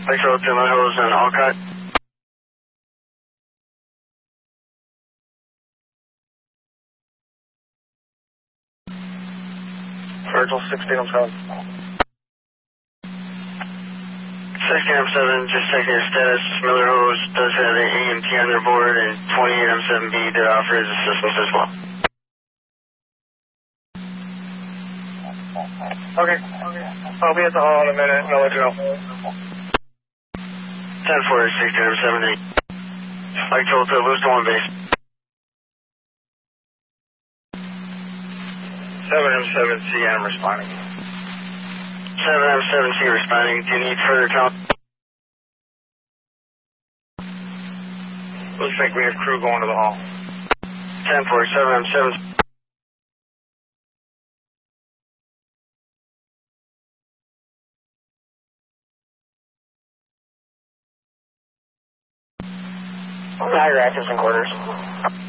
Central to Hills and Alcott. Virgil 16 on 7. 16 on 7, just checking your status. Miller Hose does have an AMT on their board, and 28 on 7B did offer his assistance as well. Okay. I'll be at the hall in a minute, and I'll let you know. 10-4, 16 on 7-8. Mike told to lose to one base. 7M7C, I'm responding. 7M7C responding. Do you need further count? Looks like we have crew going to the hall. 10-4, 7M7. Higher actors and quarters.